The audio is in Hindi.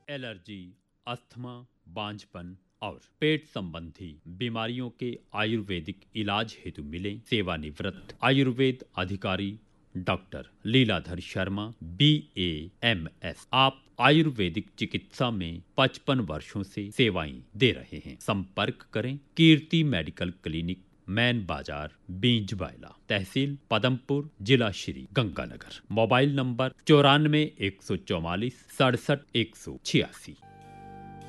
एलर्जी, अस्थमा, बांझपन और पेट संबंधी बीमारियों के आयुर्वेदिक इलाज हेतु मिले सेवानिवृत्त आयुर्वेद अधिकारी डॉक्टर लीलाधर शर्मा, BAMS। आप आयुर्वेदिक चिकित्सा में 55 वर्षों से सेवाएं दे रहे हैं। संपर्क करें कीर्ति मेडिकल क्लिनिक, मैन बाजार, बींजबाइला, तहसील पदमपुर, जिला श्री गंगानगर। Mobile number 94 144 67 186।